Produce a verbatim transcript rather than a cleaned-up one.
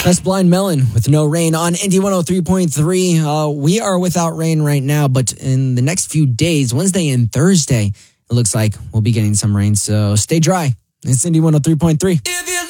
That's Blind Melon with No Rain on Indie one oh three point three. Uh, we are without rain right now, but in the next few days, Wednesday and Thursday, it looks like we'll be getting some rain. So stay dry. It's Indie one oh three point three. If you